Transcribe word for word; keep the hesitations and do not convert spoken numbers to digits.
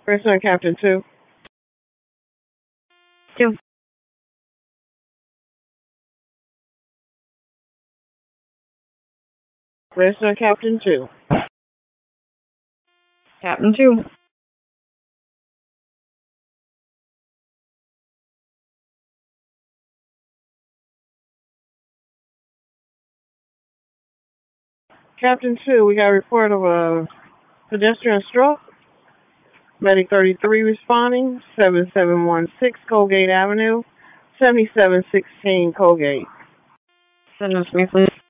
Restaurant Captain two. Two. Restaurant Captain two. Captain two. Captain two, we got a report of a pedestrian stroke. Medic thirty-three responding. seven seven one six Colgate Avenue. seventy-seven sixteen Colgate. Send us me, please.